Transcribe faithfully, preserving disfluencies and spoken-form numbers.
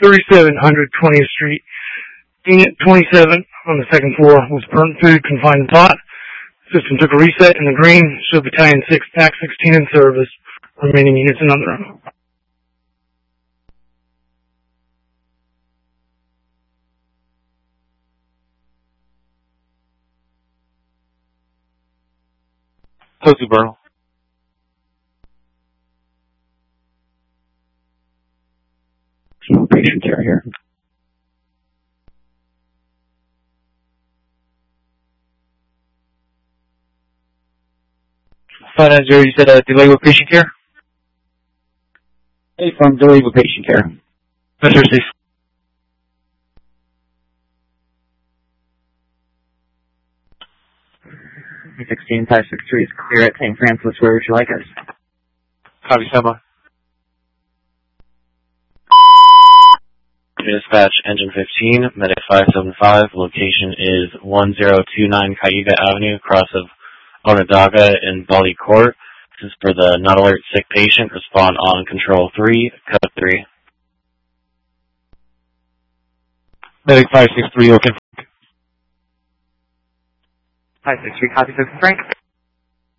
thirty-seven hundred twentieth Street. Unit twenty-seven on the second floor was burnt food confined to pot. System took a reset in the green. Showed Battalion six, Pack sixteen in service. Remaining units another room. Cozy Borough. Patient care here. five nine zero, you said a delay with patient care? Hey, from delay with patient care. That's received. sixteen, five six three is clear at Saint Francis. Where would you like us? Copy, Sema. Dispatch, Engine fifteen, Medic five seven five, location is one zero two nine Cayuga Avenue, cross of Onondaga in Bali Court. This is for the not alert sick patient. Respond on control three, code three. Medic five six three, okay. five six three, copy, six Frank.